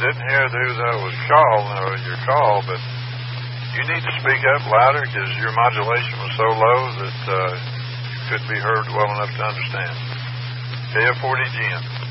didn't hear who that was called, or your call, but you need to speak up louder because your modulation was so low that you couldn't be heard well enough to understand. KF40GM.